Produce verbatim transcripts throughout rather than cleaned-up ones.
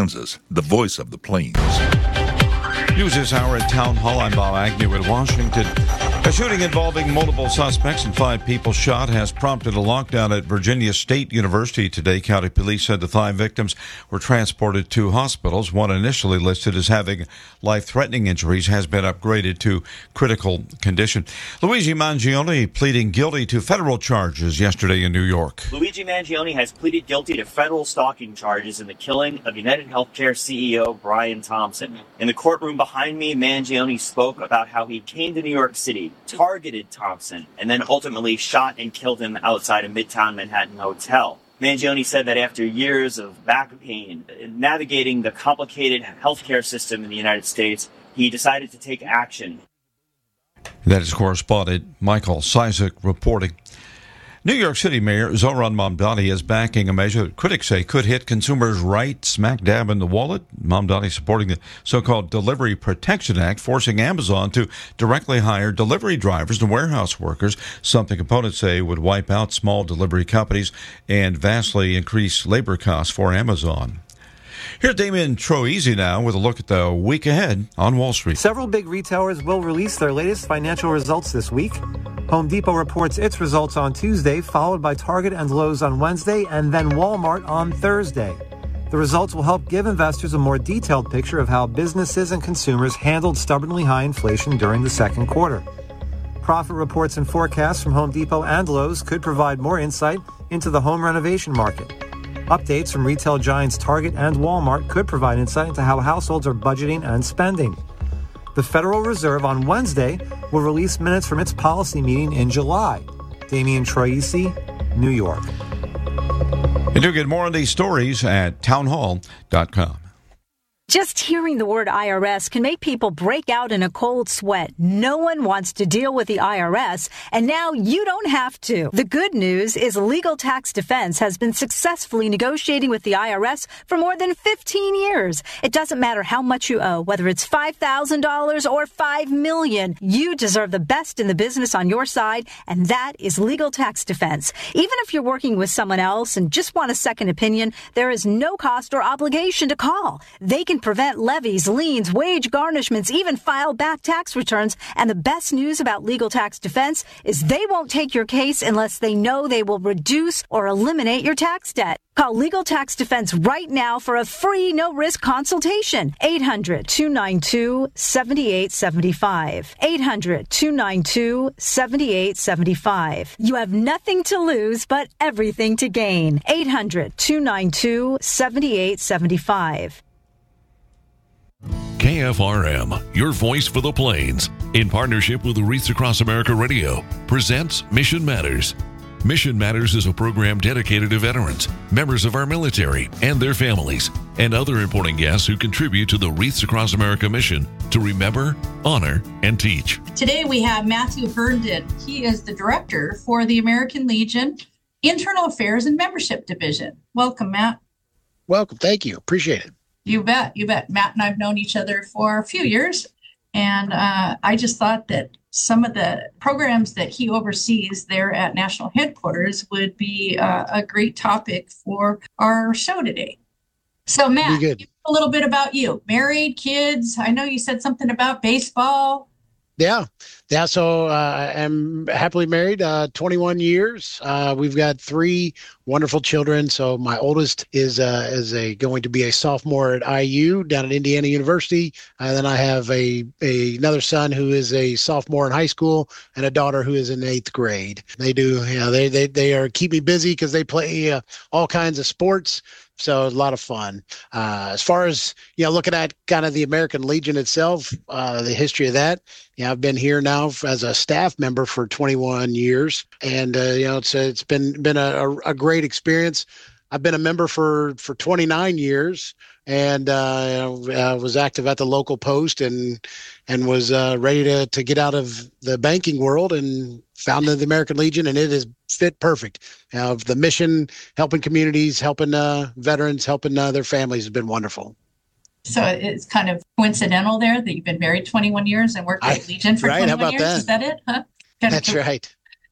Kansas, the voice of the Plains. News this hour at Town Hall. I'm Bob Agnew in Washington. A shooting involving multiple suspects and five people shot has prompted a lockdown at Virginia State University today. County police said the five victims were transported to hospitals. One initially listed as having life-threatening injuries has been upgraded to critical condition. Luigi Mangione pleading guilty to federal charges yesterday in New York. Luigi Mangione has pleaded guilty to federal stalking charges in the killing of United Healthcare C E O Brian Thompson. In the courtroom behind me, Mangione spoke about how he came to New York City, targeted Thompson, and then ultimately shot and killed him outside a Midtown Manhattan hotel. Mangione said that after years of back pain, navigating the complicated healthcare system in the United States, he decided to take action. That is correspondent Michael Cizik reporting. New York City Mayor Zohran Mamdani is backing a measure that critics say could hit consumers right smack dab in the wallet. Mamdani supporting the so-called Delivery Protection Act, forcing Amazon to directly hire delivery drivers and warehouse workers, something opponents say would wipe out small delivery companies and vastly increase labor costs for Amazon. Here's Damian Troisi now with a look at the week ahead on Wall Street. Several big retailers will release their latest financial results this week. Home Depot reports its results on Tuesday, followed by Target and Lowe's on Wednesday, and then Walmart on Thursday. The results will help give investors a more detailed picture of how businesses and consumers handled stubbornly high inflation during the second quarter. Profit reports and forecasts from Home Depot and Lowe's could provide more insight into the home renovation market. Updates from retail giants Target and Walmart could provide insight into how households are budgeting and spending. The Federal Reserve on Wednesday will release minutes from its policy meeting in July. Damian Troisi, New York. You do get more on these stories at townhall dot com. Just hearing the word I R S can make people break out in a cold sweat. No one wants to deal with the I R S, and now you don't have to. The good news is Legal Tax Defense has been successfully negotiating with the I R S for more than fifteen years. It doesn't matter how much you owe, whether it's five thousand dollars or five million dollars. You deserve the best in the business on your side, and that is Legal Tax Defense. Even if you're working with someone else and just want a second opinion, there is no cost or obligation to call. They can prevent levies, liens, wage garnishments, even file back tax returns. And the best news about Legal Tax Defense is they won't take your case unless they know they will reduce or eliminate your tax debt. Call Legal Tax Defense right now for a free, no-risk consultation. eight hundred, two nine two, seven eight seven five. eight hundred, two nine two, seven eight seven five. You have nothing to lose but everything to gain. eight hundred, two nine two, seven eight seven five. K F R M, your voice for the Plains, in partnership with the Wreaths Across America Radio, presents Mission Matters. Mission Matters is a program dedicated to veterans, members of our military and their families, and other important guests who contribute to the Wreaths Across America mission to remember, honor, and teach. Today we have Matthew Herndon. He is the director for the American Legion Internal Affairs and Membership Division. Welcome, Matt. Welcome. Thank you. Appreciate it. You bet. You bet. Matt and I have known each other for a few years, and uh, I just thought that some of the programs that he oversees there at National Headquarters would be uh, a great topic for our show today. So, Matt, give me a little bit about you. Married, kids. I know you said something about baseball. Yeah. Yeah. So uh, I'm happily married, uh, twenty-one years. Uh, we've got three wonderful children. So my oldest is uh, is a going to be a sophomore at I U down at Indiana University. And then I have a, a another son who is a sophomore in high school and a daughter who is in eighth grade. They do, you know, they they they are keep me busy because they play uh, all kinds of sports. So a lot of fun. Uh, as far as, you know, looking at kind of the American Legion itself, uh, the history of that, you know, I've been here now as a staff member for twenty-one years. And, uh, you know, it's, it's been, been a, a great experience. I've been a member for, for twenty-nine years and uh, uh, was active at the local post and and was uh, ready to, to get out of the banking world and founded the American Legion, and it has fit perfect. Uh, the mission, helping communities, helping uh, veterans, helping uh, their families has been wonderful. So it's kind of coincidental there that you've been married twenty-one years and worked at Legion for right? twenty-one How about years. That? Is that it? Huh? Kind That's of cool. right.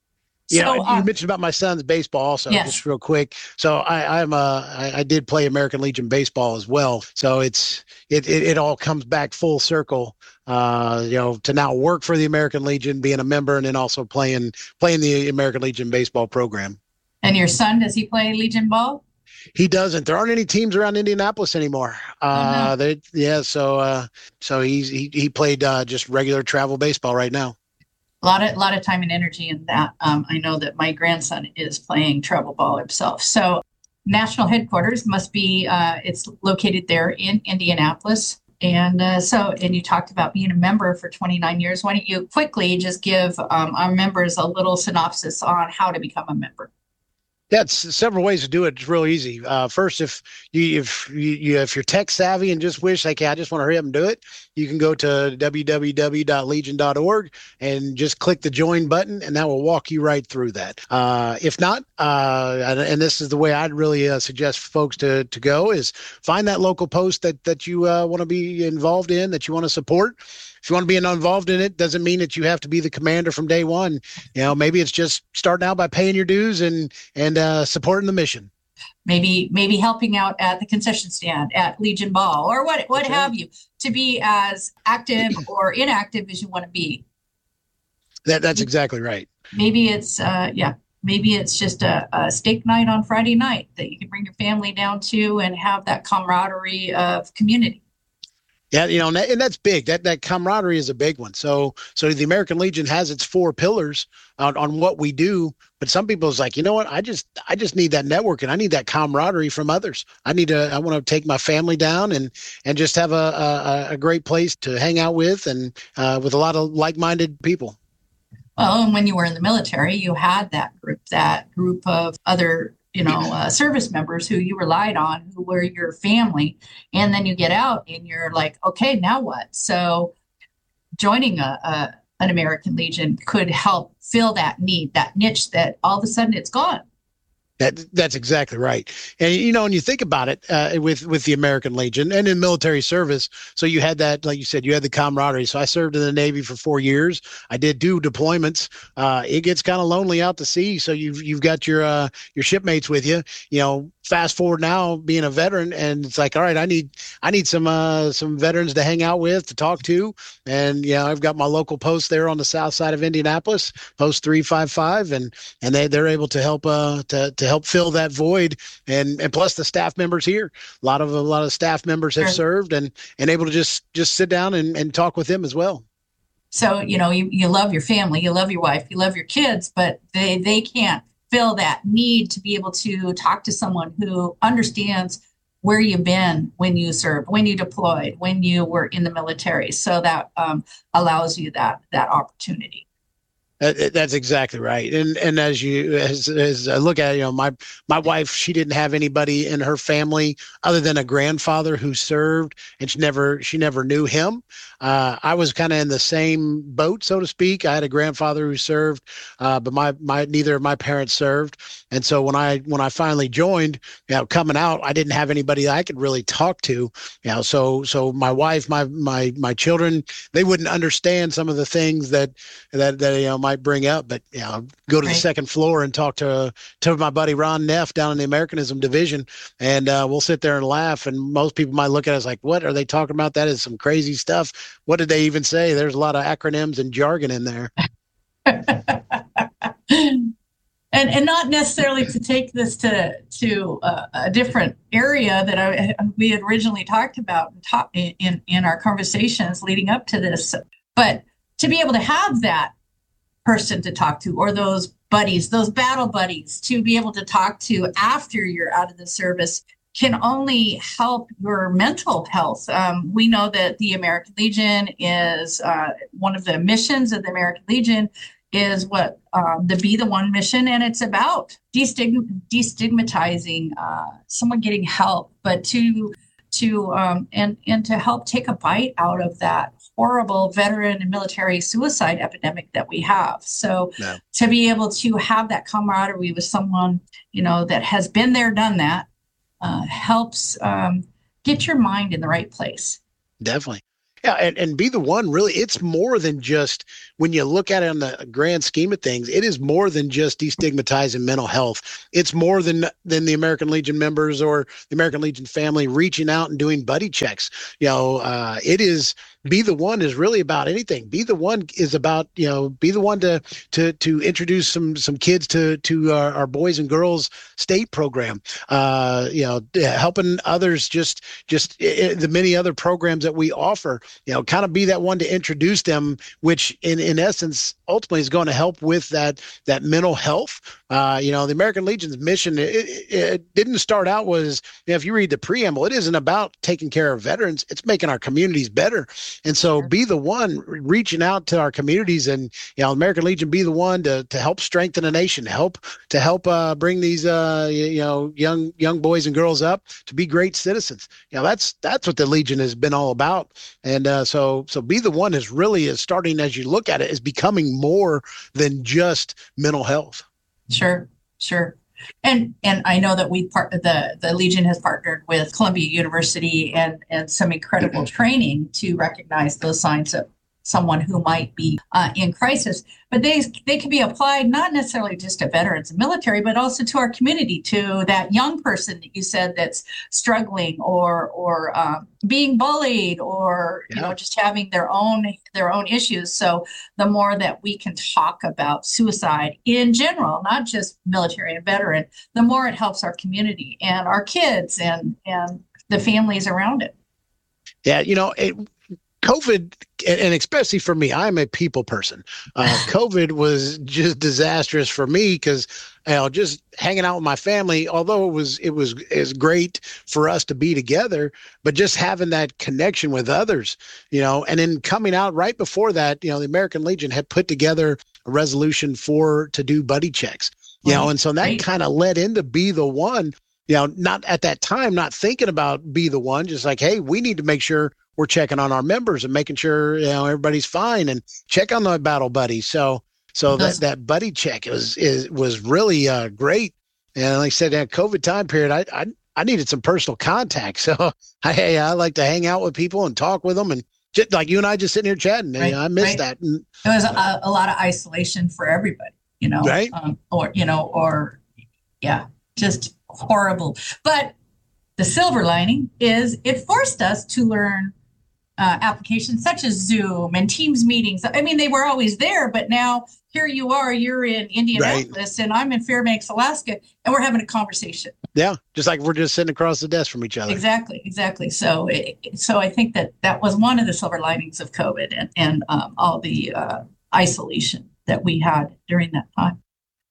Yeah, So, you um, mentioned about my son's baseball also, Yes. just real quick. So I, I'm uh, I, I did play American Legion baseball as well. So it's it it, it all comes back full circle. Uh, you know, to now work for the American Legion, being a member, and then also playing playing the American Legion baseball program. And your son, does he play Legion ball? He doesn't. There aren't any teams around Indianapolis anymore. Uh, Oh, no. they yeah. So uh, so he's he he played uh, just regular travel baseball right now. A lot of, lot of time and energy in that. Um, I know that my grandson is playing travel ball himself. So national headquarters must be, uh, it's located there in Indianapolis. And uh, so, and you talked about being a member for twenty-nine years. Why don't you quickly just give um, our members a little synopsis on how to become a member? Yeah, it's several ways to do it. It's real easy. Uh, first, if you if you, you if you're tech savvy and just wish like, hey, I just want to hurry up and do it, you can go to w w w dot legion dot org and just click the join button, and that will walk you right through that. Uh, if not, uh, and, and this is the way I'd really uh, suggest folks to to go is find that local post that that you uh, want to be involved in, that you want to support. If you want to be involved in it, doesn't mean that you have to be the commander from day one. You know, maybe it's just starting out by paying your dues and and uh, supporting the mission. Maybe maybe helping out at the concession stand at Legion Ball or what what That's have right. you, to be as active or inactive as you want to be. That that's exactly right. Maybe it's uh yeah maybe it's just a, a steak night on Friday night that you can bring your family down to and have that camaraderie of community. Yeah, you know, and, that, and that's big. That that camaraderie is a big one. So, so the American Legion has its four pillars on, on what we do. But some people's like, you know what? I just I just need that networking. I need that camaraderie from others. I need to. I want to take my family down and and just have a a, a great place to hang out with and uh, with a lot of like-minded people. Well, and when you were in the military, you had that group, that group of other, you know, uh, service members who you relied on, who were your family. And then you get out and you're like, okay, now what? So joining a, a an American Legion could help fill that need, that niche that all of a sudden it's gone. That that's exactly right. And you know, when you think about it, uh, with with the American Legion and in military service, so you had that, like you said, you had the camaraderie. So I served in the Navy for four years. I did do deployments. Uh, it gets kind of lonely out to sea, so you've you've got your uh, your shipmates with you. You know, fast forward now, being a veteran, and it's like, all right, I need I need some uh, some veterans to hang out with, to talk to, and yeah, you know, I've got my local post there on the south side of Indianapolis, post three five five, and and they they're able to help uh to to help fill that void, and and plus the staff members here, a lot of a lot of staff members have Sure. served and and able to just just sit down and, and talk with them as well. So, you know, you, you love your family, you love your wife, you love your kids, but they, they can't fill that need to be able to talk to someone who understands where you've been when you served, when you deployed, when you were in the military. So that um, allows you that that opportunity. That, that's exactly right. And and as you as, as I look at it, you know, my my wife, she didn't have anybody in her family other than a grandfather who served, and she never she never knew him. Uh, I was kind of in the same boat, so to speak. I had a grandfather who served, uh, but my my neither of my parents served. And so when I when I finally joined, you know, coming out, I didn't have anybody I could really talk to. You know, so so my wife, my my my children, they wouldn't understand some of the things that that that you know might bring up, but you know, go to Right. the second floor and talk to to my buddy Ron Neff down in the Americanism division, and uh, we'll sit there and laugh. And most people might look at us like, "What are they talking about? That is some crazy stuff. What did they even say?" There's a lot of acronyms and jargon in there. and and not necessarily to take this to to uh, a different area that I, we had originally talked about and talk, in in our conversations leading up to this, but to be able to have that person to talk to, or those buddies, those battle buddies to be able to talk to after you're out of the service, can only help your mental health. Um, we know that the American Legion is uh, one of the missions of the American Legion is what um, the Be the One mission, and it's about destigm- destigmatizing uh, someone getting help, but to to um, and and to help take a bite out of that horrible veteran and military suicide epidemic that we have. So Yeah. to be able to have that camaraderie with someone, you know, that has been there, done that, uh, helps um, get your mind in the right place. Definitely. Yeah, and, and Be the One, really, it's more than just, when you look at it on the grand scheme of things, it is more than just destigmatizing mental health. It's more than than the American Legion members or the American Legion family reaching out and doing buddy checks. You know, uh, it is, Be the One is really about anything. Be the One is about, you know, be the one to to to introduce some some kids to to our, our Boys and Girls State program. Uh, you know, helping others, just just uh, the many other programs that we offer. You know, kind of be that one to introduce them, which in in essence ultimately is going to help with that that mental health. Uh, you know, the American Legion's mission, it, it, it didn't start out was, you know, if you read the preamble, it isn't about taking care of veterans. It's making our communities better. And so Be the One, reaching out to our communities, and, you know, American Legion, be the one to to help strengthen a nation, help to help uh, bring these, uh, you know, young young boys and girls up to be great citizens. You know, that's that's what the Legion has been all about. And uh, so so Be the One is really is starting, as you look at it, is becoming more than just mental health. Sure, sure. And and I know that we part the the Legion has partnered with Columbia University and and some incredible training to recognize those signs of someone who might be uh, in crisis. But they they can be applied not necessarily just to veterans and military, but also to our community, to that young person that you said that's struggling or or um, being bullied, or you Yeah. know, just having their own their own issues. So the more that we can talk about suicide in general, not just military and veteran, the more it helps our community and our kids and and the families around it. Yeah, you know, it, COVID, and especially for me, I'm a people person. Uh, COVID was just disastrous for me because, you know, just hanging out with my family, although it was it was it was great for us to be together, but just having that connection with others, you know, and then coming out right before that, you know, the American Legion had put together a resolution for to do buddy checks, you know, and so that kind of led into Be the One, you know, not at that time, not thinking about Be the One, just like, hey, we need to make sure we're checking on our members and making sure, you know, everybody's fine, and check on the battle buddies. So, so that, that buddy check was, is, was really uh, great. And like I said, that COVID time period, I, I, I needed some personal contact. So I, I like to hang out with people and talk with them, and just like you and I just sitting here chatting. Right, you know, I missed right. that. And, it was a, a lot of isolation for everybody, you know, right. Um, or, you know, or yeah, just horrible. But the silver lining is it forced us to learn Uh, applications such as Zoom and Teams meetings. I mean, they were always there, but now here you are, you're in Indianapolis, right. and I'm in Fairbanks, Alaska, and we're having a conversation. Yeah, just like we're just sitting across the desk from each other. Exactly, exactly. So, it, so I think that that was one of the silver linings of COVID and, and um, all the uh, isolation that we had during that time.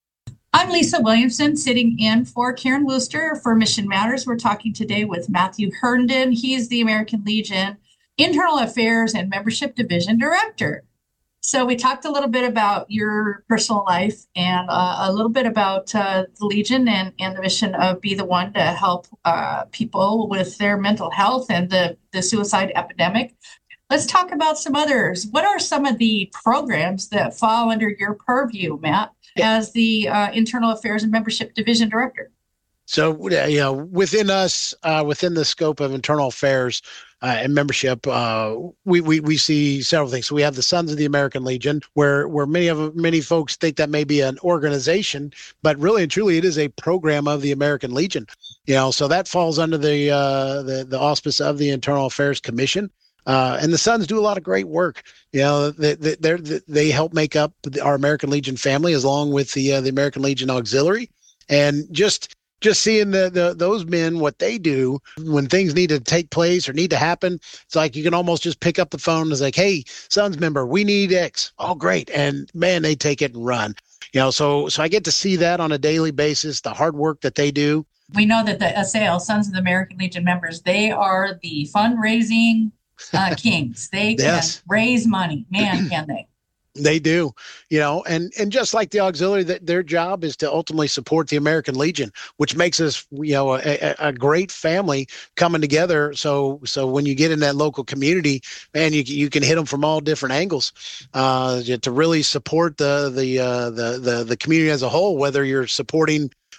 I'm Lisa Williamson, sitting in for Karen Wooster for Mission Matters. We're talking today with Matthew Herndon. He's the American Legion Internal Affairs and Membership Division Director. So we talked a little bit about your personal life and uh, a little bit about uh, the Legion and, and the mission of Be the One to help uh, people with their mental health and the, the suicide epidemic. Let's talk about some others. What are some of the programs that fall under your purview, Matt, as the uh, Internal Affairs and Membership Division Director? So, you know, within us, uh, within the scope of internal affairs uh, and membership, uh, we, we we see several things. So we have the Sons of the American Legion, where where many of many folks think that may be an organization, but really and truly, it is a program of the American Legion. You know, so that falls under the uh, the the auspice of the Internal Affairs Commission. Uh, and the Sons do a lot of great work. You know, they they they help make up our American Legion family, along with the uh, the American Legion Auxiliary, and just. Just seeing the, the those men, what they do when things need to take place or need to happen, it's like you can almost just pick up the phone and it's like, hey, Sons member, we need X. Oh, great. And man, they take it and run. You know, so so I get to see that on a daily basis, the hard work that they do. We know that the S A L, Sons of the American Legion members, they are the fundraising uh, kings. They can yes. raise money. Man, can they. They do, you know, and, and just like the auxiliary, that their job is to ultimately support the American Legion, which makes us, you know, a, a great family coming together. So, so when you get in that local community, man, you you can hit them from all different angles, uh, to really support the the uh, the the the community as a whole. Whether you're supporting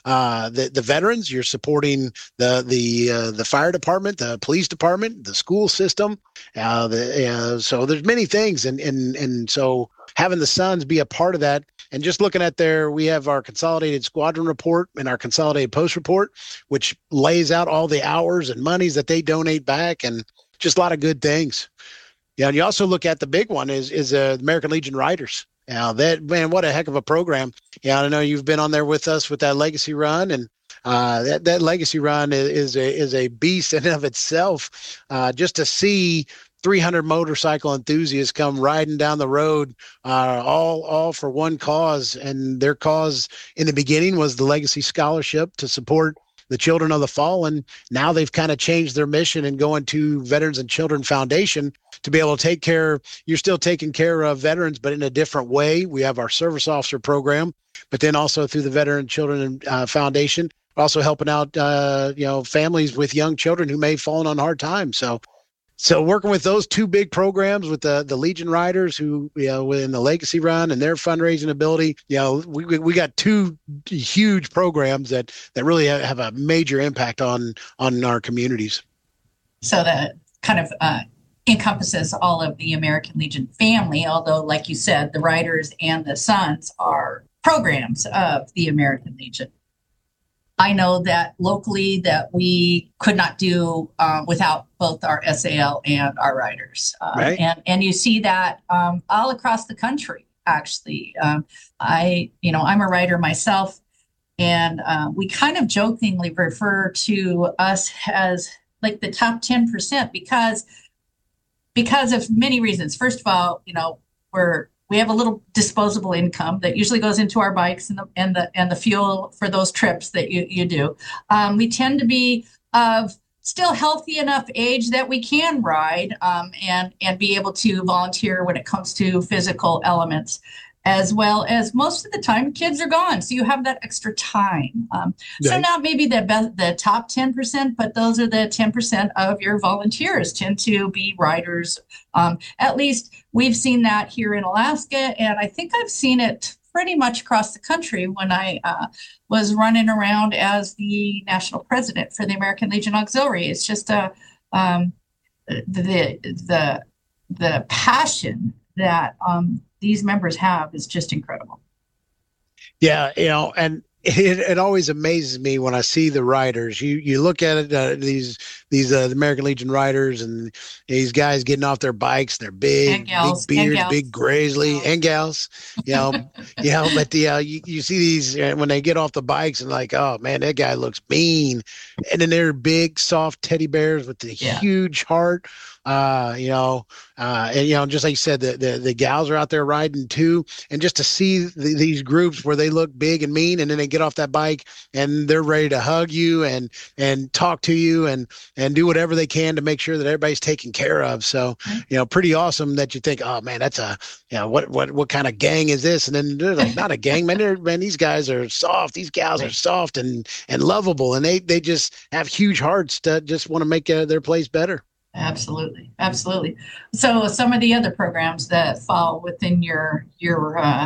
uh, the the veterans. You're supporting the the uh, the fire department, the police department, the school system. Uh, the, uh, so there's many things, and and and so having the Sons be a part of that, and just looking at their, we have our consolidated squadron report and our consolidated post report, which lays out all the hours and monies that they donate back, and just a lot of good things. Yeah, and you also look at the big one is is uh, American Legion Riders. Yeah, that, man, what a heck of a program. Yeah, I know you've been on there with us with that legacy run, and uh, that that legacy run is, is a is a beast in and of itself. Uh, just to see three hundred motorcycle enthusiasts come riding down the road, uh, all all for one cause, and their cause in the beginning was the Legacy Scholarship to support the Children of the Fallen. Now they've kind of changed their mission and going to Veterans and Children Foundation to be able to take care. You're still taking care of veterans, but in a different way. We have our service officer program, but then also through the Veteran Children uh, Foundation, also helping out, uh, you know, families with young children who may have fallen on hard times. So, so working with those two big programs with the, the Legion Riders who, you know, in the Legacy Run and their fundraising ability, you know, we, we got two huge programs that, that really have a major impact on, on our communities. So that kind of uh, encompasses all of the American Legion family, although, like you said, the Riders and the Sons are programs of the American Legion. I know that locally that we could not do uh, without both our S A L and our Riders. Uh, right. And and you see that um, all across the country, actually. Um, I, you know, I'm a Rider myself, and uh, we kind of jokingly refer to us as like the top ten percent because, because of many reasons. First of all, you know, we're We have a little disposable income that usually goes into our bikes and the and the and the fuel for those trips that you, you do. Um, we tend to be of still healthy enough age that we can ride um, and and be able to volunteer when it comes to physical elements, as well as most of the time kids are gone, so you have that extra time. Um, right. So not maybe the best, the top ten percent, but those are the ten percent of your volunteers tend to be riders. Um, at least we've seen that here in Alaska, and I think I've seen it pretty much across the country when I uh, was running around as the national president for the American Legion Auxiliary. It's just a um, the the the passion that um, these members have is just incredible. Yeah, you know, and it, it always amazes me when I see the riders. You you look at it, uh, these these uh, the American Legion riders, and these guys getting off their bikes. They're big, gals, big beards, gals. big grizzly, and gals. You know, you know, but the uh, you, you see these uh, when they get off the bikes and like, oh man, that guy looks mean. And then they're big, soft teddy bears with the Yeah. huge heart. Uh, you know, uh, and you know, just like you said, the, the the gals are out there riding too, and just to see the, these groups where they look big and mean, and then they get off that bike and they're ready to hug you and and talk to you and and do whatever they can to make sure that everybody's taken care of. So, you know, pretty awesome that you think, oh man, that's a, you know, what what what kind of gang is this? And then they're like, not a gang, man. They're, man, these guys are soft. These gals are soft and and lovable, and they they just have huge hearts to just want to make uh, their place better. Absolutely, absolutely. So some of the other programs that fall within your your uh,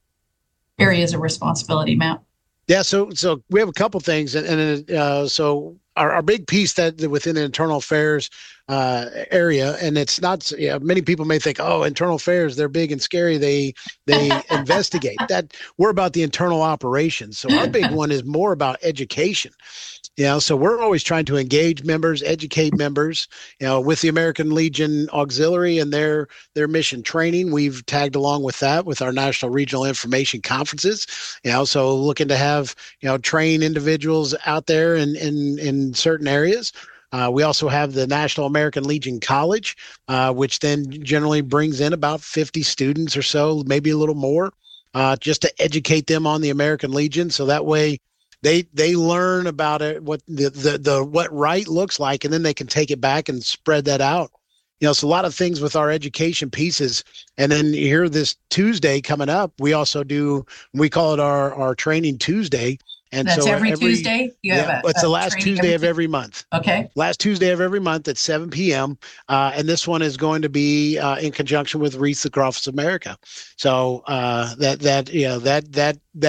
areas of responsibility, Matt. Yeah, so so we have a couple things, and, and uh, so our, our big piece that within the internal affairs uh, area, and it's not. Yeah, many people may think, oh, internal affairs, they're big and scary. They they investigate. That we're about the internal operations. So our big one is more about education. You know, so we're always trying to engage members, educate members, you know, with the American Legion Auxiliary and their their mission training. We've tagged along with that with our national regional information conferences, you know, so looking to have, you know, train individuals out there in, in, in certain areas. Uh, we also have the National American Legion College, uh, which then generally brings in about fifty students or so, maybe a little more, uh, just to educate them on the American Legion. So that way, They they learn about it, what the, the the what right looks like, and then they can take it back and spread that out. You know, so a lot of things with our education pieces. And then here this Tuesday coming up, we also do, we call it our, our training Tuesday. And That's so every, every Tuesday? You yeah, have a, it's a the last Tuesday of every month. Okay. Last Tuesday of every month at seven p.m. Uh, and this one is going to be uh, in conjunction with Wreaths Across America. So uh, that, that, you know, that, that, that,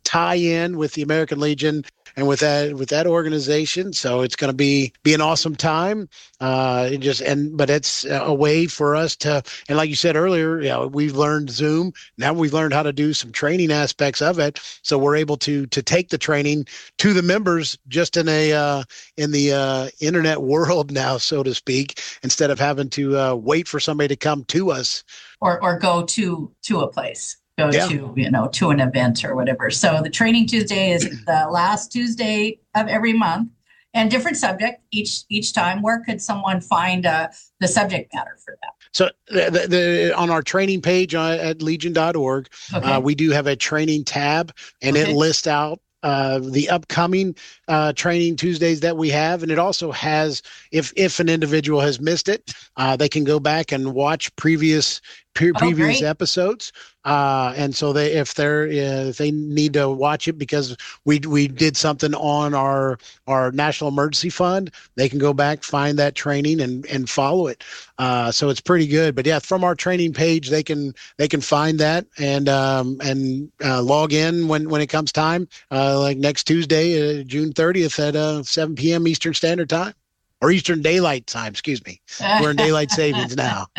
tie in with the American Legion and with that with that organization. So it's going to be be an awesome time. Uh, it just and but it's a way for us to, and like you said earlier, you know, we've learned Zoom. Now we've learned how to do some training aspects of it. So we're able to to take the training to the members just in a uh, in the uh, internet world now, so to speak, instead of having to uh, wait for somebody to come to us or or go to to a place. Go yeah. to, you know, to an event or whatever. So the Training Tuesday is the last Tuesday of every month, and different subject each each time. Where could someone find uh, the subject matter for that? So the, the, on our training page uh, at legion dot org, Okay. uh, we do have a training tab, and Okay. it lists out uh, the upcoming uh, training Tuesdays that we have. And it also has, if if an individual has missed it, uh, they can go back and watch previous pre- Oh, previous great. episodes. Uh, and so they, if they're, uh, if they need to watch it because we we did something on our our National Emergency Fund, they can go back, find that training, and and follow it. Uh, so it's pretty good. But yeah, from our training page, they can they can find that and um, and uh, log in when when it comes time, uh, like next Tuesday, uh, June thirtieth at uh, seven p.m. Eastern Standard Time, or Eastern Daylight Time. Excuse me. We're in daylight savings now.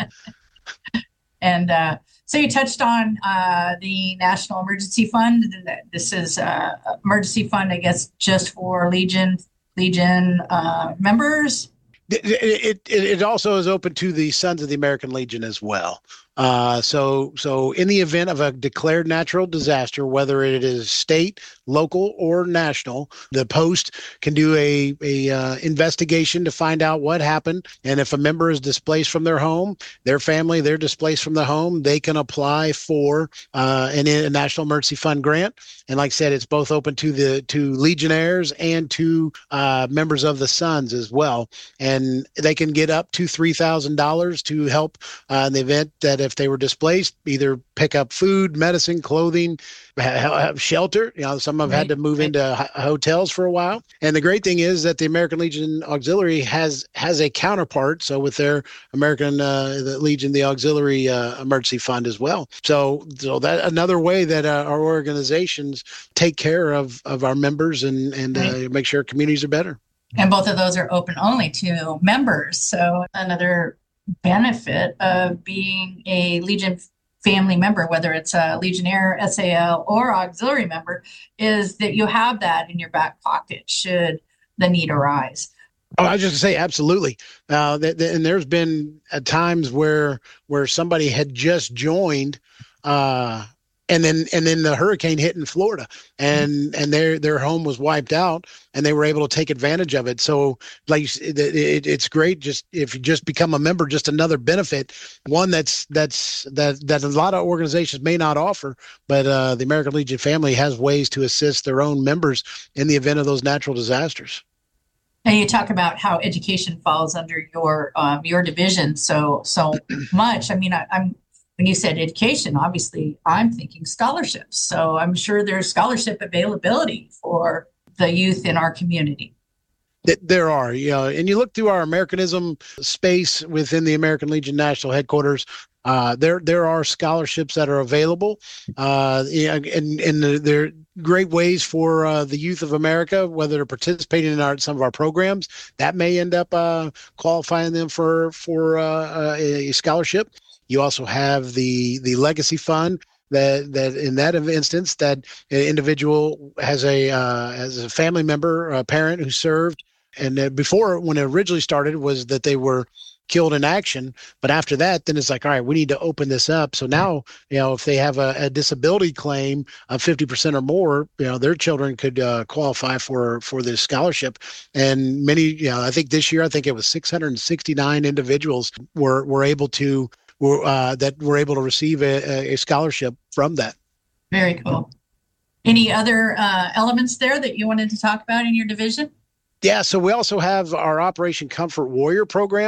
And uh, so you touched on uh, the National Emergency Fund. This is uh, emergency fund, I guess, just for Legion Legion uh, members. It, it, it, it also is open to the Sons of the American Legion as well. Uh, so, so in the event of a declared natural disaster, whether it is state, local, or national, the post can do a, a uh, investigation to find out what happened. And if a member is displaced from their home, their family, they're displaced from the home, they can apply for uh, an, a National Emergency Fund grant. And like I said, it's both open to the to Legionnaires and to uh, members of the Sons as well. And they can get up to three thousand dollars to help uh, in the event that if they were displaced, either pick up food, medicine, clothing, have shelter. You know, some have had to move into h- hotels for a while. And the great thing is that the American Legion Auxiliary has has a counterpart. So with their American uh, the Legion, the Auxiliary uh, Emergency Fund as well. So, so that another way that uh, our organizations take care of of our members and and Right. uh, make sure communities are better. And both of those are open only to members. So another benefit of being a Legion family member, whether it's a Legionnaire, S A L, or auxiliary member, is that you have that in your back pocket should the need arise. Oh, I was just gonna say absolutely. Uh, th- th- and there's been uh, times where where somebody had just joined, uh, and then and then the hurricane hit in Florida, and and their their home was wiped out, and they were able to take advantage of it. So, like, you s- it, it, it's great. Just if you just become a member, just another benefit, one that's that's that that a lot of organizations may not offer, but uh, the American Legion family has ways to assist their own members in the event of those natural disasters. And you talk about how education falls under your um, your division so so much. I mean, I, I'm when you said education, obviously I'm thinking scholarships. So I'm sure there's scholarship availability for the youth in our community. Th- There are, you know, and you look through our Americanism space within the American Legion National Headquarters. Uh, there, there are scholarships that are available, uh, yeah, and and there are great ways for uh, the youth of America, whether they're participating in our some of our programs, that may end up uh, qualifying them for for uh, a scholarship. You also have the the Legacy Fund. That that in that instance, that an individual has a uh, as a family member, a parent who served, and uh, before when it originally started was that they were killed in action, but after that, then it's like, all right, we need to open this up. So now, you know, if they have a, a disability claim of fifty percent or more, you know, their children could uh, qualify for for this scholarship. And many, you know, I think this year, I think it was six hundred sixty-nine individuals were were able to. Were, uh, that were able to receive a, a scholarship from that. Very cool. Any other uh, elements there that you wanted to talk about in your division? Yeah, so we also have our Operation Comfort Warrior program.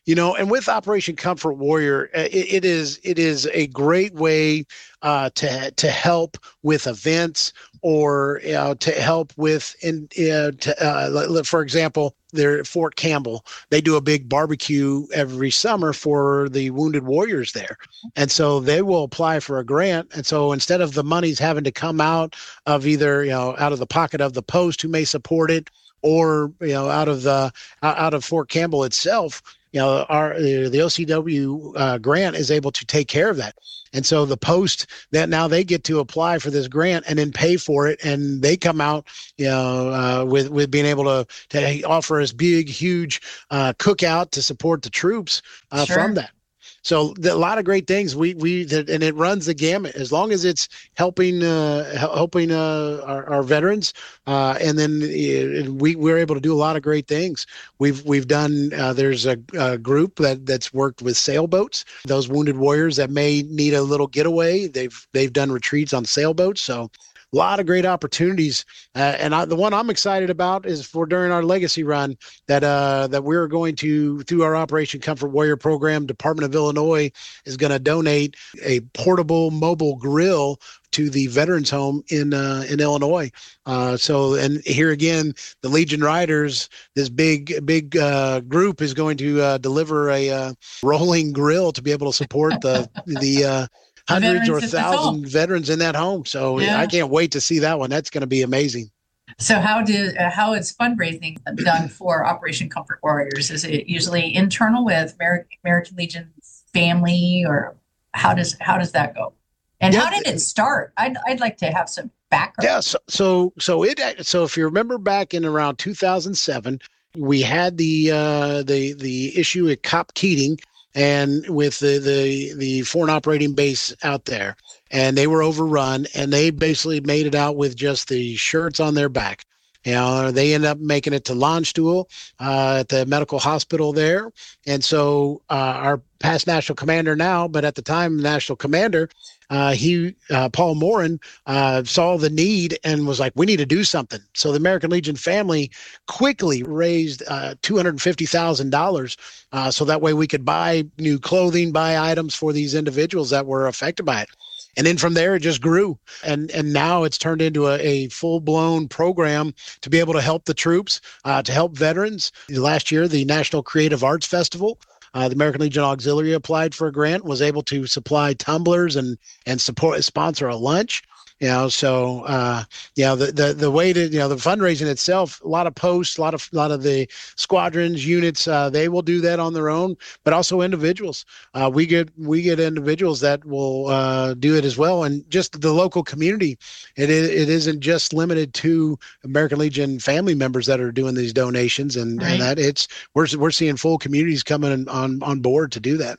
You know, and with Operation Comfort Warrior, it, it is it is a great way uh, to to help with events, or you know, to help with in uh, to, uh, for example, they're at Fort Campbell. They do a big barbecue every summer for the wounded warriors there, and so they will apply for a grant. And so instead of the monies having to come out of either you know out of the pocket of the post who may support it, or you know out of the out of Fort Campbell itself. You know, our the O C W uh, grant is able to take care of that, and so the post that now they get to apply for this grant and then pay for it, and they come out, you know, uh, with with being able to to offer us big, huge uh, cookout to support the troops uh, Sure. from that. So the, a lot of great things we we that, and it runs the gamut as long as it's helping uh, helping uh, our, our veterans, uh, and then uh, we we're able to do a lot of great things. We've we've done. Uh, there's a, a group that that's worked with sailboats. Those wounded warriors that may need a little getaway, they've they've done retreats on sailboats. So. A lot of great opportunities, uh, and I, the one I'm excited about is for during our legacy run that uh, that we're going to through our Operation Comfort Warrior program. Department of Illinois is going to donate a portable mobile grill to the Veterans Home in uh, in Illinois. Uh, so, and here again, the Legion Riders, this big big uh, group is going to uh, deliver a uh, rolling grill to be able to support the the. Uh, hundreds or thousand veterans in that home. So yeah. I can't wait to see that one. That's going to be amazing. So how do uh, how is fundraising done for Operation Comfort Warriors? Is it usually internal with American, American Legion family, or how does how does that go? And yeah. how did it start? I'd I'd like to have some background. Yeah. So so so it so if you remember back in around two thousand seven, we had the uh, the the issue at Cop Keating. And with the, the the foreign operating base out there, and they were overrun, and they basically made it out with just the shirts on their back. You know, they ended up making it to Landstuhl uh, at the medical hospital there. And so uh, our past national commander now, but at the time national commander, uh, he uh, Paul Morin uh, saw the need and was like, we need to do something. So the American Legion family quickly raised uh, two hundred fifty thousand dollars uh, so that way we could buy new clothing, buy items for these individuals that were affected by it. And then from there, it just grew. And and now it's turned into a, a full-blown program to be able to help the troops, uh, to help veterans. Last year, the National Creative Arts Festival, uh, the American Legion Auxiliary applied for a grant, was able to supply tumblers and and support sponsor a lunch. You know, so uh, you know the, the the way to you know the fundraising itself, a lot of posts, a lot of a lot of the squadrons, units, uh, they will do that on their own, but also individuals. Uh, we get we get individuals that will uh, do it as well, and just the local community. It is, it isn't just limited to American Legion family members that are doing these donations, and, right. and that it's we're we're seeing full communities coming on on board to do that.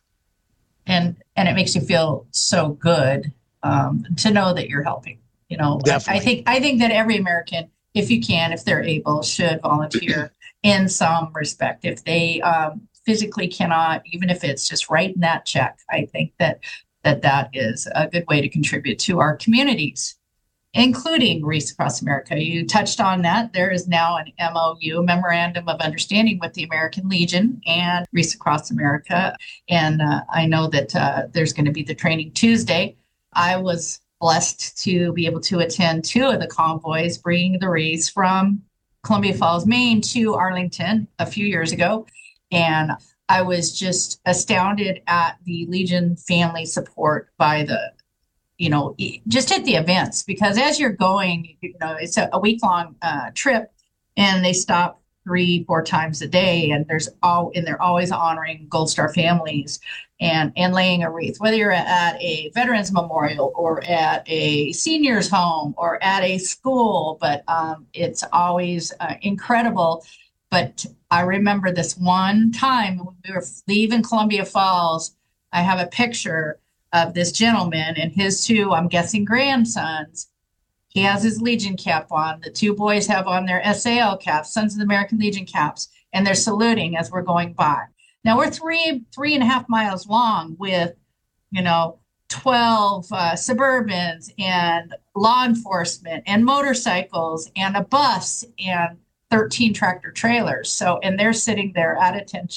And and it makes you feel so good. Um, to know that you're helping, you know, I, I think I think that every American, if you can, if they're able, should volunteer in some respect. If they um, physically cannot, even if it's just writing that check, I think that that that is a good way to contribute to our communities, including Wreaths Across America. You touched on that. There is now an M O U, a Memorandum of Understanding, with the American Legion and Wreaths Across America. And uh, I know that uh, there's going to be the training Tuesday. I was blessed to be able to attend two of the convoys bringing the wreaths from Columbia Falls, Maine to Arlington a few years ago. And I was just astounded at the Legion family support by the, you know, just at the events, because as you're going, you know, it's a, a week long uh, trip, and they stop three, four times a day. And there's all, and they're always honoring Gold Star families and, and laying a wreath, whether you're at a veterans memorial or at a seniors home or at a school, but um, it's always uh, incredible. But I remember this one time when we were leaving Columbia Falls, I have a picture of this gentleman and his two, I'm guessing, grandsons. He has his Legion cap on. The two boys have on their S A L caps, Sons of the American Legion caps, and they're saluting as we're going by. Now we're three, three and a half miles long with, you know, twelve uh, Suburbans and law enforcement and motorcycles and a bus and thirteen tractor trailers. So, and they're sitting there at attention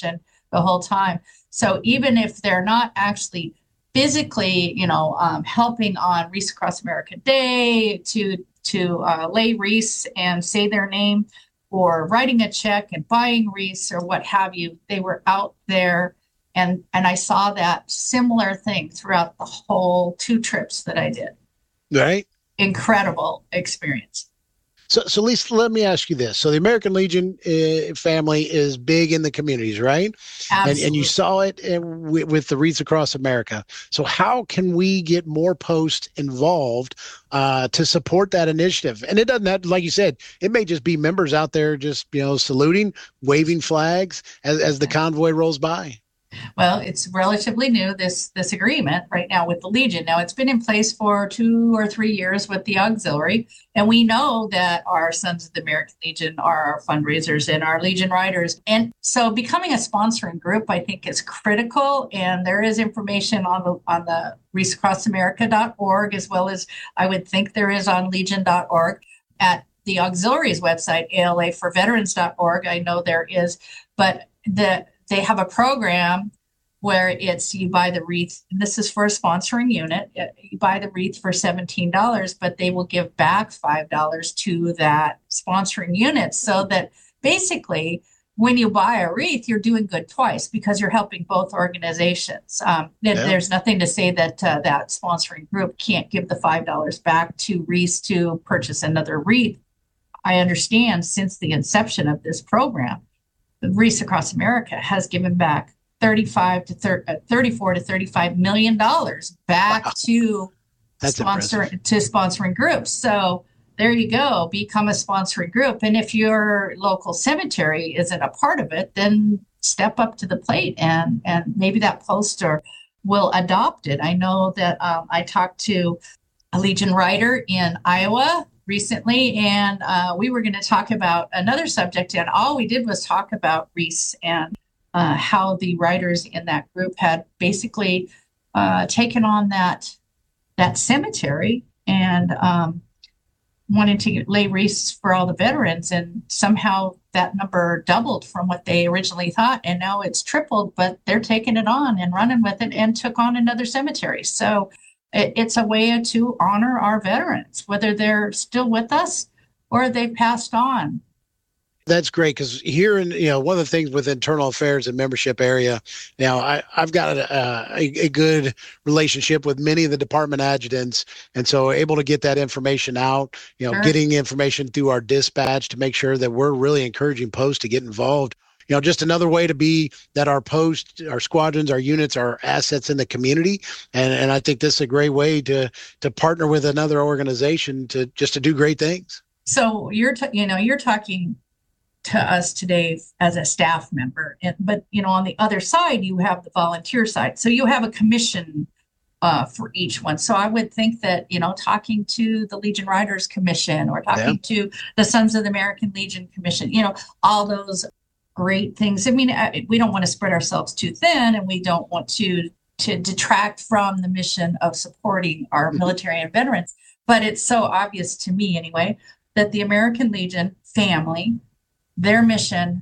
the whole time. So even if they're not actually physically, you know, um, helping on Wreaths Across America Day to to uh, lay wreaths and say their name, or writing a check and buying wreaths or what have you, they were out there. And and I saw that similar thing throughout the whole two trips that I did. Right. Incredible experience. So, so Lisa, let me ask you this. So the American Legion uh, family is big in the communities, right? Absolutely. And, and you saw it in, with, with the Wreaths Across America. So how can we get more posts involved uh, to support that initiative? And it doesn't have, like you said, it may just be members out there just, you know, saluting, waving flags as, as the convoy rolls by. Well, it's relatively new, this this agreement right now with the Legion. Now, it's been in place for two or three years with the auxiliary, and we know that our Sons of the American Legion are our fundraisers and our Legion riders. And so becoming a sponsoring group, I think, is critical, and there is information on the on the wreaths across america dot org, as well as I would think there is on legion dot org. At the auxiliary's website, A L A for veterans dot org, I know there is, but the they have a program where it's you buy the wreath, and this is for a sponsoring unit. You buy the wreath for seventeen dollars, but they will give back five dollars to that sponsoring unit, so that basically when you buy a wreath, you're doing good twice because you're helping both organizations. Um, yeah. There's nothing to say that uh, that sponsoring group can't give the five dollars back to Wreaths to purchase another wreath. I understand since the inception of this program, Wreaths Across America has given back thirty-five to thirty, uh, thirty-four to thirty-five million dollars back wow. to That's sponsor impressive. to sponsoring groups. So there you go, become a sponsoring group. And if your local cemetery isn't a part of it, then step up to the plate and and maybe that poster will adopt it. I know that um, I talked to a Legion rider in Iowa recently, and uh, we were going to talk about another subject, and all we did was talk about wreaths and uh, how the writers in that group had basically uh, taken on that that cemetery and um, wanted to lay wreaths for all the veterans, and somehow that number doubled from what they originally thought, and now it's tripled, but they're taking it on and running with it and took on another cemetery. So it's a way to honor our veterans, whether they're still with us or they've passed on. That's great, because here in, you know, one of the things with internal affairs and membership area, now I, I've got a, a, a good relationship with many of the department adjutants. And so able to get that information out, you know, Sure. getting information through our dispatch to make sure that we're really encouraging posts to get involved. You know, just another way to be that our posts, our squadrons, our units are assets in the community. And and I think this is a great way to to partner with another organization to just to do great things. So you're, t- you know, you're talking to us today as a staff member, and, but, you know, on the other side, you have the volunteer side. So you have a commission uh, for each one. So I would think that, you know, talking to the Legion Riders Commission or talking yeah. to the Sons of the American Legion Commission, you know, all those great things. I mean, we don't want to spread ourselves too thin, and we don't want to to detract from the mission of supporting our military and veterans. But it's so obvious to me, anyway, that the American Legion family, their mission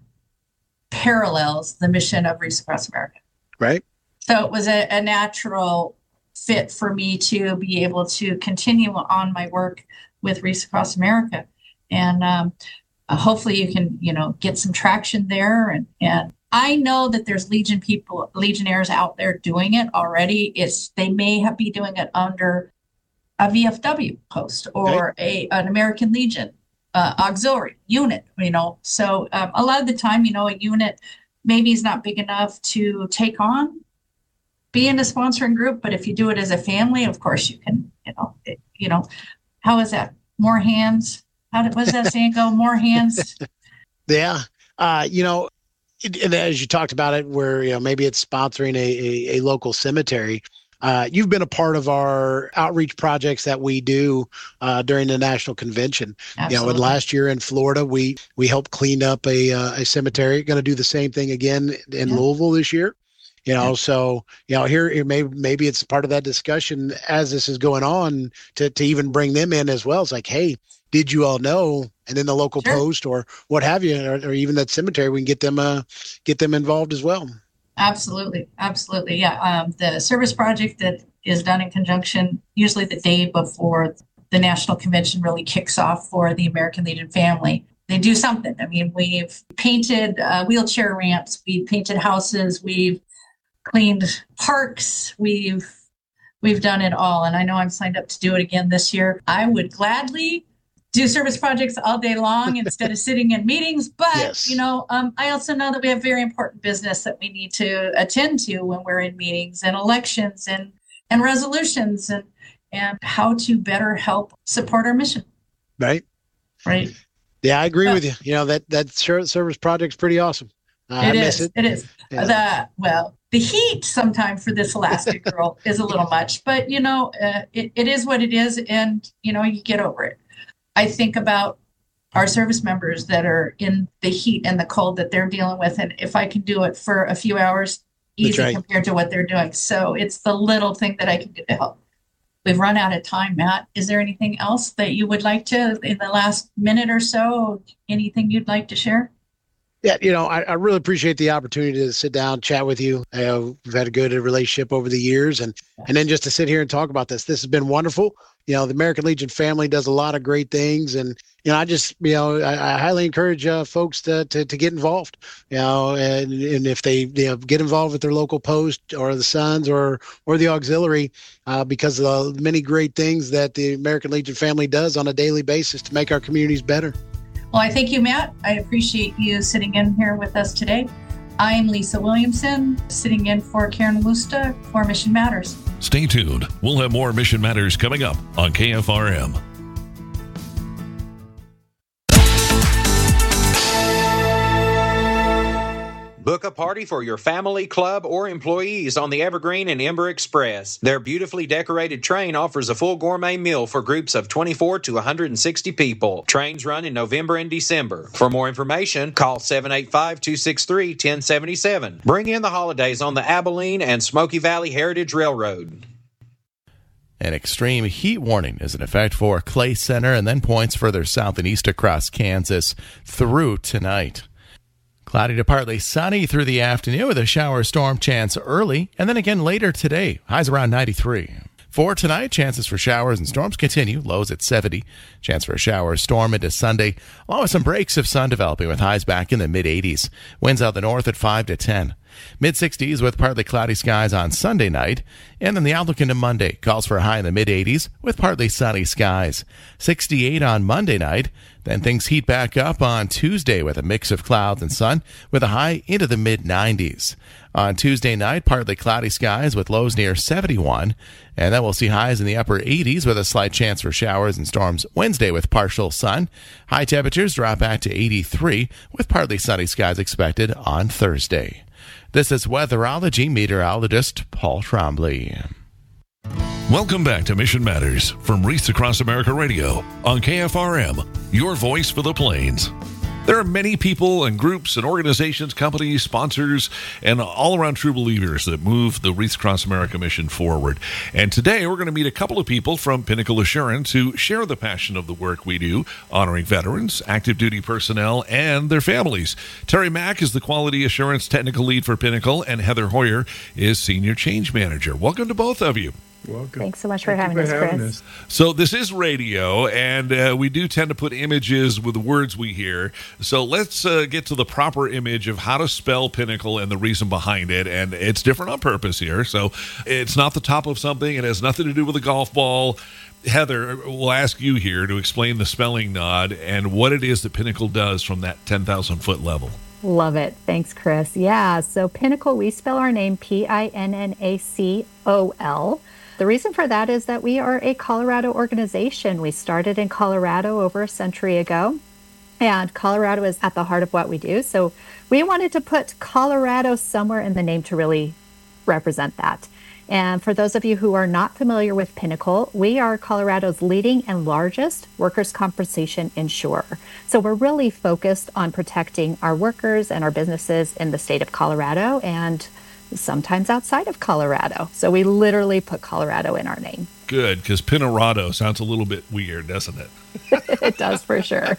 parallels the mission of Wreaths Across America. Right. So it was a, a natural fit for me to be able to continue on my work with Wreaths Across America. And um, Uh, hopefully you can, you know, get some traction there. And, and I know that there's Legion people, Legionnaires out there doing it already. It's, they may have be doing it under a V F W post or right. a an American Legion uh, auxiliary unit, you know. So um, a lot of the time, you know, a unit maybe is not big enough to take on being a sponsoring group. But if you do it as a family, of course you can, you know, it, you know, how is that? More hands. How did, what does that saying go? More hands? Yeah. Uh, you know, it, and as you talked about it, where, you know, maybe it's sponsoring a, a, a local cemetery. Uh, you've been a part of our outreach projects that we do uh, during the national convention. Absolutely. You know, and last year in Florida, we we helped clean up a uh, a cemetery. Going to do the same thing again in yeah. Louisville this year. You know, yeah. so, you know, here, here maybe, maybe it's part of that discussion as this is going on to, to even bring them in as well. It's like, hey, did you all know? And then the local sure. post or what have you, or, or even that cemetery, we can get them, uh, get them involved as well. Absolutely. Absolutely. Yeah. Um, the service project that is done in conjunction, usually the day before the national convention really kicks off for the American Legion family. They do something. I mean, we've painted uh, wheelchair ramps, we've painted houses, we've cleaned parks, we've we've done it all. And I know I'm signed up to do it again this year. I would gladly do service projects all day long instead of sitting in meetings. But, yes. you know, um, I also know that we have very important business that we need to attend to when we're in meetings and elections and, and resolutions and, and how to better help support our mission. Right. Right. Yeah, I agree uh, with you. You know, that, that service project's pretty awesome. Uh, it I is. miss it. It is. Yeah. The, well, the heat sometime for this Elastigirl is a little much, but, you know, uh, it, it is what it is. And, you know, you get over it. I think about our service members that are in the heat and the cold that they're dealing with. And if I can do it for a few hours, easy right. compared to what they're doing. So it's the little thing that I can do to help. We've run out of time, Matt. Is there anything else that you would like to, in the last minute or so, anything you'd like to share? Yeah, you know, I, I really appreciate the opportunity to sit down, chat with you. Uh, we've had a good relationship over the years, and and then just to sit here and talk about this. This has been wonderful. You know, the American Legion family does a lot of great things, and you know, I just, you know, I, I highly encourage uh, folks to, to to get involved. You know, and and if they you know get involved with their local post or the Sons or or the auxiliary, uh, because of the many great things that the American Legion family does on a daily basis to make our communities better. Well, I thank you, Matt. I appreciate you sitting in here with us today. I'm Lisa Williamson, sitting in for Karen Lusta for Mission Matters. Stay tuned. We'll have more Mission Matters coming up on K F R M. Book a party for your family, club, or employees on the Evergreen and Ember Express. Their beautifully decorated train offers a full gourmet meal for groups of twenty-four to one hundred sixty people. Trains run in November and December. For more information, call seven eight five, two six three, one zero seven seven. Bring in the holidays on the Abilene and Smoky Valley Heritage Railroad. An extreme heat warning is in effect for Clay Center and then points further south and east across Kansas through tonight. Cloudy to partly sunny through the afternoon with a shower storm chance early and then again later today. Highs around ninety-three. For tonight, chances for showers and storms continue. Lows at seventy. Chance for a shower or storm into Sunday, along with some breaks of sun developing with highs back in the mid-eighties. Winds out the north at five to ten. mid-sixties with partly cloudy skies on Sunday night. And then the outlook into Monday calls for a high in the mid-eighties with partly sunny skies. sixty-eight on Monday night. Then things heat back up on Tuesday with a mix of clouds and sun with a high into the mid-nineties. On Tuesday night, partly cloudy skies with lows near seventy-one. And then we'll see highs in the upper eighties with a slight chance for showers and storms Wednesday with partial sun. High temperatures drop back to eighty-three with partly sunny skies expected on Thursday. This is weatherology meteorologist Paul Trombley. Welcome back to Mission Matters from Wreaths Across America Radio on K F R M, your voice for the Plains. There are many people and groups and organizations, companies, sponsors, and all-around true believers that move the Wreaths Across America mission forward. And today we're going to meet a couple of people from Pinnacle Assurance who share the passion of the work we do, honoring veterans, active duty personnel, and their families. Terry Mack is the Quality Assurance Technical Lead for Pinnacle, and Heather Hoyer is Senior Change Manager. Welcome to both of you. Welcome. Thanks so much for Thank having us, for having Chris. us. So this is radio, and uh, we do tend to put images with the words we hear. So let's uh, get to the proper image of how to spell Pinnacle and the reason behind it. And it's different on purpose here. So it's not the top of something. It has nothing to do with a golf ball. Heather, we'll ask you here to explain the spelling nod and what it is that Pinnacle does from that ten thousand foot level. Love it. Thanks, Chris. Yeah, so Pinnacle, we spell our name P I N N A C O L. The reason for that is that we are a Colorado organization. We started in Colorado over a century ago, and Colorado is at the heart of what we do. So we wanted to put Colorado somewhere in the name to really represent that. And for those of you who are not familiar with Pinnacle, we are Colorado's leading and largest workers' compensation insurer. So we're really focused on protecting our workers and our businesses in the state of Colorado, and sometimes outside of Colorado. So we literally put Colorado in our name. Good, because Pinorado sounds a little bit weird, doesn't it? It does, for sure.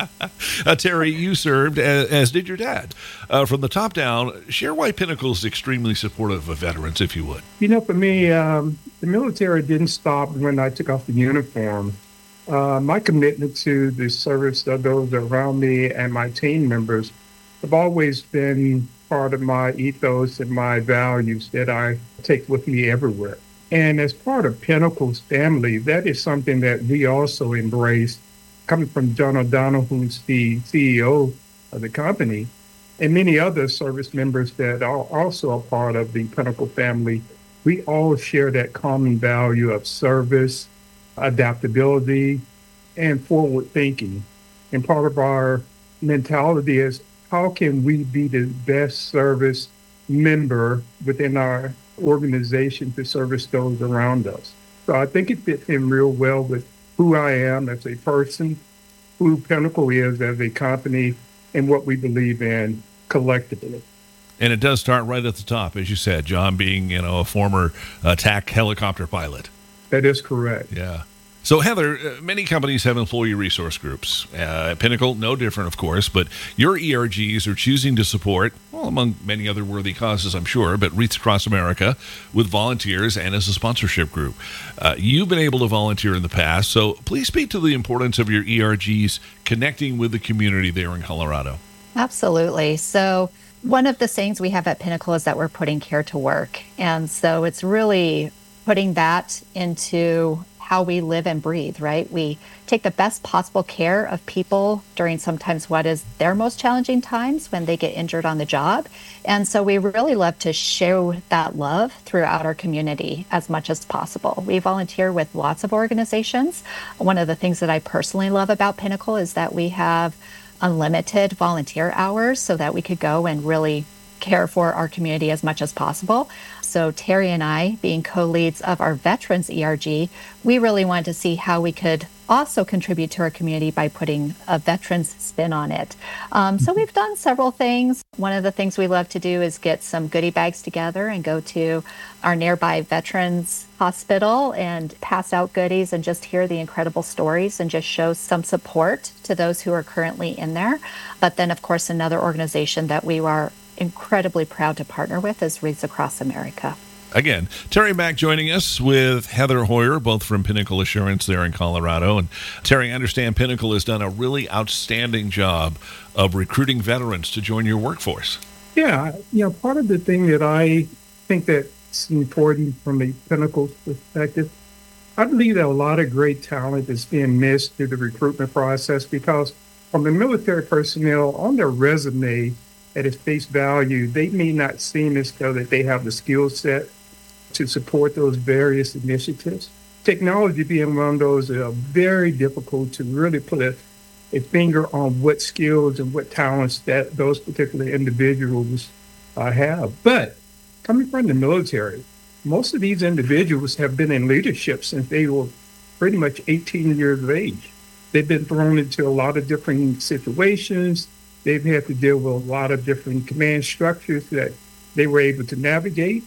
uh, Terry, you served, as, as did your dad. Uh, from the top down, share why Pinnacle is extremely supportive of veterans, if you would. You know, for me, um, the military didn't stop when I took off the uniform. Uh, my commitment to the service of those around me and my team members have always been part of my ethos and my values that I take with me everywhere. And as part of Pinnacle's family, that is something that we also embrace. Coming from John O'Donnell, who's the C E O of the company, and many other service members that are also a part of the Pinnacle family, we all share that common value of service, adaptability, and forward thinking. And part of our mentality is, how can we be the best service member within our organization to service those around us? So I think it fits in real well with who I am as a person, who Pinnacle is as a company, and what we believe in collectively. And it does start right at the top, as you said, John being, you know, a former attack helicopter pilot. That is correct. Yeah. So, Heather, uh, many companies have employee resource groups. Uh, Pinnacle, no different, of course, but your E R Gs are choosing to support, well, among many other worthy causes, I'm sure, but Wreaths Across America with volunteers and as a sponsorship group. Uh, you've been able to volunteer in the past, so please speak to the importance of your E R Gs connecting with the community there in Colorado. Absolutely. So, one of the things we have at Pinnacle is that we're putting care to work. And so it's really putting that into how we live and breathe, right? We take the best possible care of people during sometimes what is their most challenging times when they get injured on the job. And so we really love to show that love throughout our community as much as possible. We volunteer with lots of organizations. One of the things that I personally love about Pinnacle is that we have unlimited volunteer hours so that we could go and really care for our community as much as possible. So Terry and I, being co-leads of our Veterans E R G, we really wanted to see how we could also contribute to our community by putting a veterans spin on it. Um, so we've done several things. One of the things we love to do is get some goodie bags together and go to our nearby veterans hospital and pass out goodies and just hear the incredible stories and just show some support to those who are currently in there. But then, of course, another organization that we are incredibly proud to partner with is Wreaths Across America. Again, Terry Mack joining us with Heather Hoyer, both from Pinnacle Assurance there in Colorado. And Terry, I understand Pinnacle has done a really outstanding job of recruiting veterans to join your workforce. Yeah, you know, part of the thing that I think that's important from a Pinnacle perspective, I believe that a lot of great talent is being missed through the recruitment process because from the military personnel on their resume, at its face value, they may not seem as though that they have the skill set to support those various initiatives. Technology being one of those that are very difficult to really put a, a finger on what skills and what talents that those particular individuals uh, have. But coming from the military, most of these individuals have been in leadership since they were pretty much eighteen years of age. They've been thrown into a lot of different situations. They've had to deal with a lot of different command structures that they were able to navigate.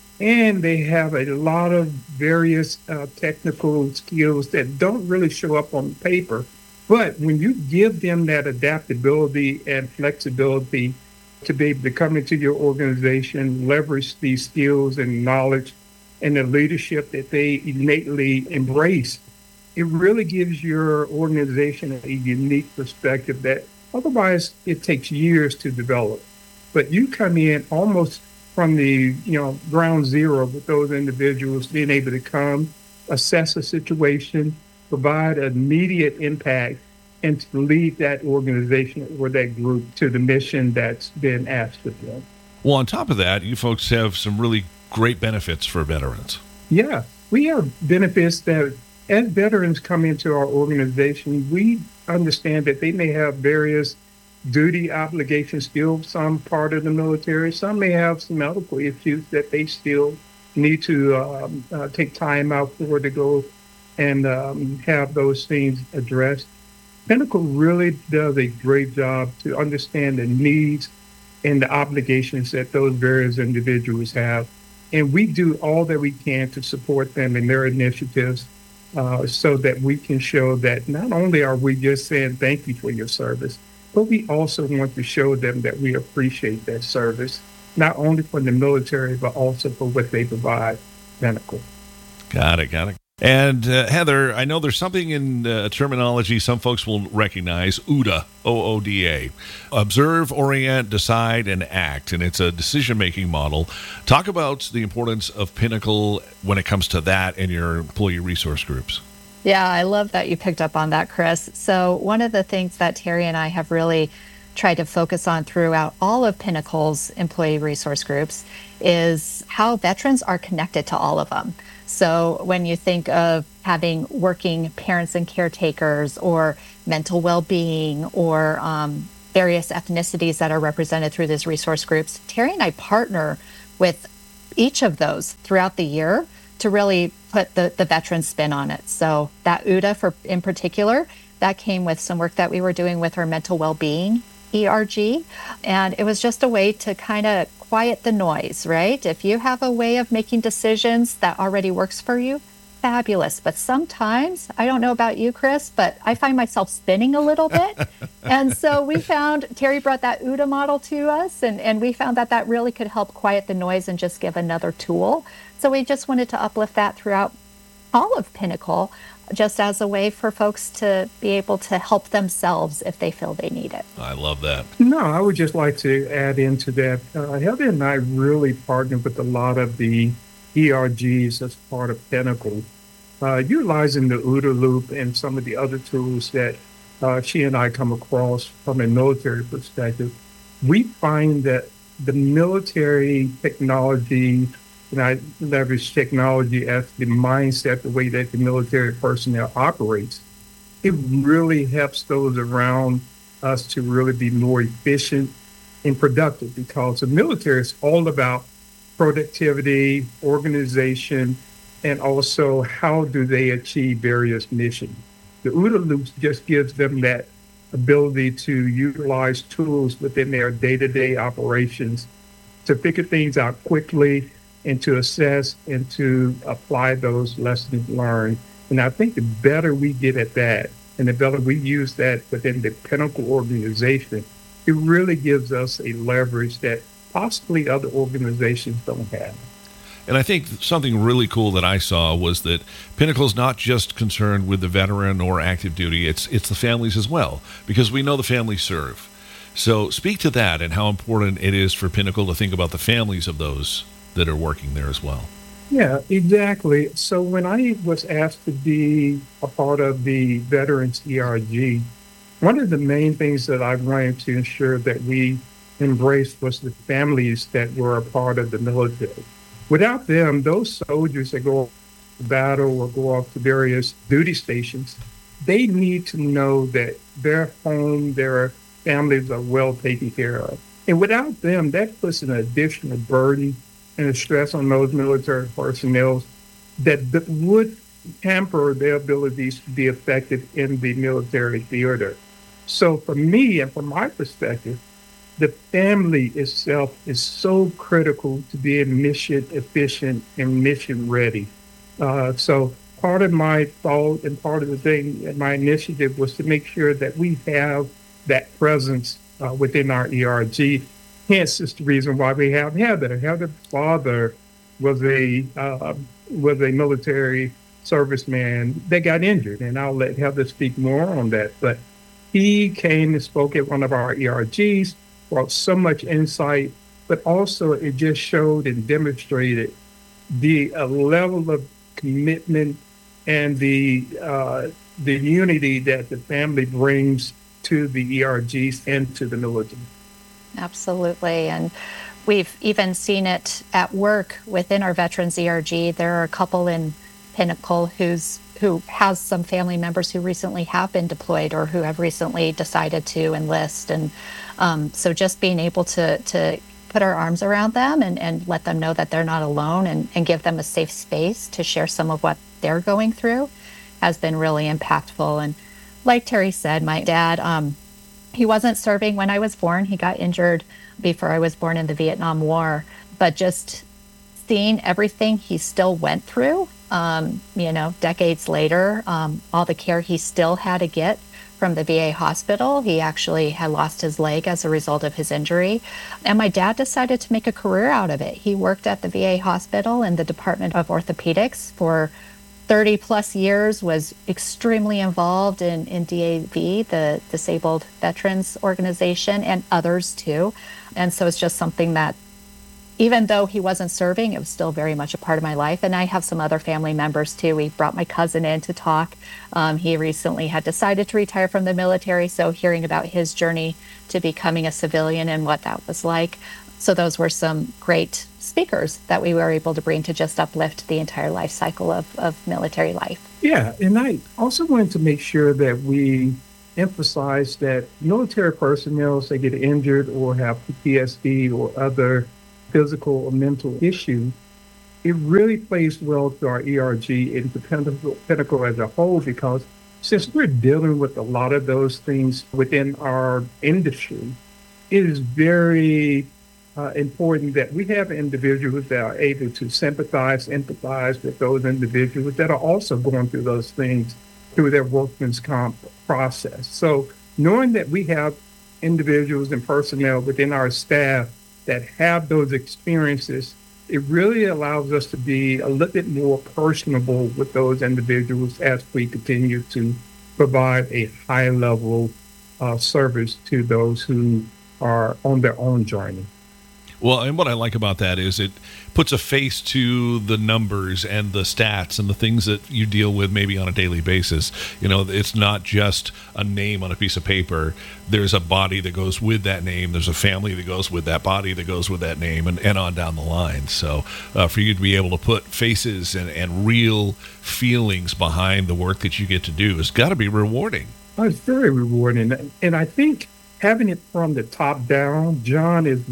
And they have a lot of various uh, technical skills that don't really show up on paper. But when you give them that adaptability and flexibility to be able to come into your organization, leverage these skills and knowledge and the leadership that they innately embrace, it really gives your organization a unique perspective that otherwise, it takes years to develop. But you come in almost from the you know ground zero with those individuals being able to come, assess a situation, provide an immediate impact, and to lead that organization or that group to the mission that's been asked of them. Well, on top of that, you folks have some really great benefits for veterans. Yeah, we have benefits that as veterans come into our organization, we understand that they may have various duty obligations still, some part of the military. Some may have some medical issues that they still need to um, uh, take time out for to go and um, have those things addressed. Pinnacle really does a great job to understand the needs and the obligations that those various individuals have. And we do all that we can to support them in their initiatives uh, so that we can show that not only are we just saying thank you for your service, but we also want to show them that we appreciate that service, not only for the military, but also for what they provide medical. Got it, got it. And uh, Heather, I know there's something in uh, terminology some folks will recognize, O O D A, O O D A. Observe, orient, decide, and act. And it's a decision-making model. Talk about the importance of Pinnacle when it comes to that and your employee resource groups. Yeah, I love that you picked up on that, Chris. So one of the things that Terry and I have really tried to focus on throughout all of Pinnacle's employee resource groups is how veterans are connected to all of them. So when you think of having working parents and caretakers or mental well-being or um, various ethnicities that are represented through these resource groups, Terry and I partner with each of those throughout the year to really put the, the veteran spin on it. So that O O D A for in particular, that came with some work that we were doing with our mental well-being E R G. And it was just a way to kind of quiet the noise, right? If you have a way of making decisions that already works for you, fabulous. But sometimes, I don't know about you, Chris, but I find myself spinning a little bit. And so we found, Terry brought that O O D A model to us, and, and we found that that really could help quiet the noise and just give another tool. So we just wanted to uplift that throughout all of Pinnacle, just as a way for folks to be able to help themselves if they feel they need it. I love that. No, I would just like to add into that. Uh, Heather and I really partnered with a lot of the E R Gs as part of Pinnacle, uh, utilizing the O O D A loop and some of the other tools that uh, she and I come across from a military perspective. We find that the military technology, and I leverage technology as the mindset, the way that the military personnel operates, it really helps those around us to really be more efficient and productive, because the military is all about productivity, organization, and also how do they achieve various missions. The O O D A loops just gives them that ability to utilize tools within their day-to-day operations to figure things out quickly and to assess and to apply those lessons learned. And I think the better we get at that, and the better we use that within the Pinnacle organization, it really gives us a leverage that possibly other organizations don't have. And I think something really cool that I saw was that Pinnacle's not just concerned with the veteran or active duty, it's it's the families as well, because we know the families serve. So speak to that and how important it is for Pinnacle to think about the families of those that are working there as well. Yeah, exactly. So when I was asked to be a part of the Veterans E R G, one of the main things that I wanted to ensure that we embraced was the families that were a part of the military. Without them, those soldiers that go off to battle or go off to various duty stations, they need to know that their home, their families are well taken care of. And without them, that puts an additional burden and a stress on those military personnel that, that would hamper their abilities to be effective in the military theater. So for me, and from my perspective, the family itself is so critical to being mission efficient and mission ready. Uh, so part of my thought and part of the thing, my initiative was to make sure that we have that presence uh, within our E R G. Hence, is the reason why we have Heather. Heather's father was a uh, was a military serviceman that got injured, and I'll let Heather speak more on that. But he came and spoke at one of our E R Gs, brought so much insight, but also it just showed and demonstrated the uh, level of commitment and the uh, the unity that the family brings to the E R Gs and to the military. Absolutely. And we've even seen it at work within our Veterans E R G. There are a couple in Pinnacle who's who has some family members who recently have been deployed or who have recently decided to enlist. And um, so just being able to to put our arms around them and, and let them know that they're not alone and, and give them a safe space to share some of what they're going through has been really impactful. And like Terry said, my dad, um, He wasn't serving when I was born. He got injured before I was born in the Vietnam War. But just seeing everything he still went through, um, you know, decades later, um, all the care he still had to get from the V A hospital. He actually had lost his leg as a result of his injury. And my dad decided to make a career out of it. He worked at the V A hospital in the Department of Orthopedics for thirty plus years, was extremely involved in, in D A V, the Disabled Veterans Organization, and others too. And so it's just something that, even though he wasn't serving, it was still very much a part of my life. And I have some other family members too. We brought my cousin in to talk. Um, he recently had decided to retire from the military, so hearing about his journey to becoming a civilian and what that was like. So those were some great speakers that we were able to bring to just uplift the entire life cycle of, of military life. Yeah, and I also wanted to make sure that we emphasize that military personnel, if they get injured or have P T S D or other physical or mental issues, it really plays well to our E R G and to Pinnacle, Pinnacle as a whole, because since we're dealing with a lot of those things within our industry, it is very uh, important that we have individuals that are able to sympathize, empathize with those individuals that are also going through those things through their workman's comp process. So knowing that we have individuals and personnel within our staff that have those experiences, it really allows us to be a little bit more personable with those individuals as we continue to provide a high level uh, service to those who are on their own journey. Well, and what I like about that is it puts a face to the numbers and the stats and the things that you deal with maybe on a daily basis. You know, it's not just a name on a piece of paper. There's a body that goes with that name. There's a family that goes with that body that goes with that name, and, and on down the line. So uh, for you to be able to put faces and, and real feelings behind the work that you get to do has got to be rewarding. Oh, it's very rewarding. And I think having it from the top down, John is